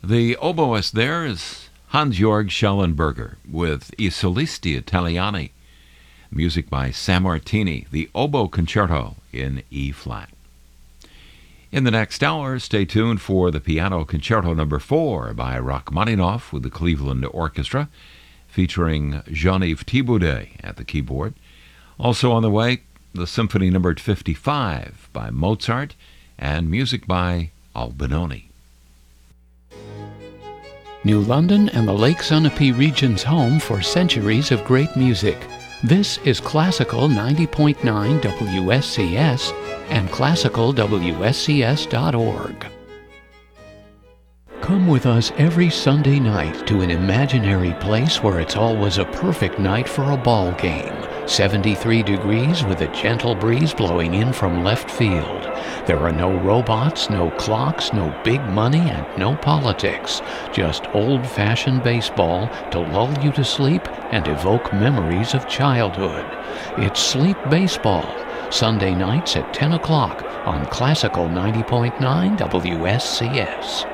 The oboist there is Hans-Georg Schellenberger with I Solisti Italiani. Music by Sammartini, the Oboe Concerto in E-flat. In the next hour, stay tuned for the Piano Concerto No. 4 by Rachmaninoff with the Cleveland Orchestra, featuring Jean-Yves Thibaudet at the keyboard. Also on the way, the Symphony No. 55 by Mozart and music by Albinoni. New London and the Lake Sunapee region's home for centuries of great music. This is Classical 90.9 WSCS and classicalwscs.org. Come with us every Sunday night to an imaginary place where it's always a perfect night for a ball game. 73 degrees with a gentle breeze blowing in from left field. There are no robots, no clocks, no big money, and no politics. Just old-fashioned baseball to lull you to sleep and evoke memories of childhood. It's Sleep Baseball, Sunday nights at 10 o'clock on Classical 90.9 WSCS.